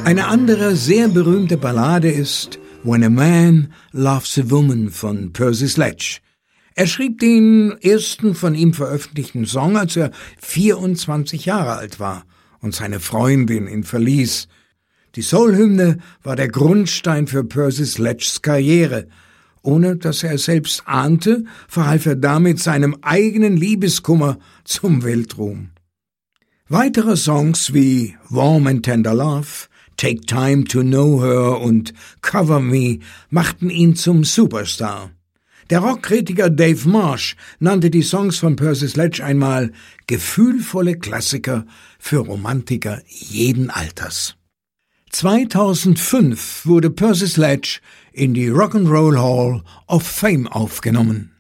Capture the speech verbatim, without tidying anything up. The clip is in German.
Eine andere sehr berühmte Ballade ist When a Man Loves a Woman von Percy Sledge. Er schrieb den ersten von ihm veröffentlichten Song, als er vierundzwanzig Jahre alt war und seine Freundin ihn verließ. Die Soul-Hymne war der Grundstein für Percy Sledges Karriere. Ohne dass er es selbst ahnte, verhalf er damit seinem eigenen Liebeskummer zum Weltruhm. Weitere Songs wie Warm and Tender Love, Take Time to Know Her und Cover Me machten ihn zum Superstar. Der Rockkritiker Dave Marsh nannte die Songs von Percy Sledge einmal gefühlvolle Klassiker für Romantiker jeden Alters. zweitausendfünf wurde Percy Sledge in die Rock and Roll Hall of Fame aufgenommen.